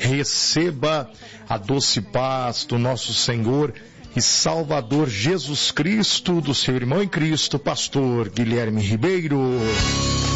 receba a doce paz do nosso Senhor e Salvador Jesus Cristo, do seu irmão em Cristo, pastor Guilherme Ribeiro.